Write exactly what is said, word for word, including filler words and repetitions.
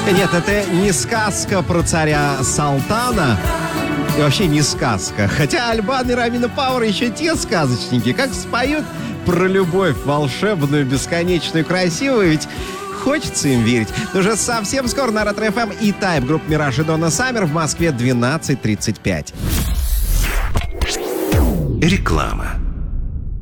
Нет, это не сказка про царя Салтана. И вообще не сказка. Хотя Альбан и Ромина Пауэр еще те сказочники. Как споют про любовь волшебную, бесконечную, красивую. Ведь хочется им верить. Но уже совсем скоро на Ретро-эф эм и Тайп, группа «Мираж» и Донна Саммер, в Москве двенадцать тридцать пять. Реклама.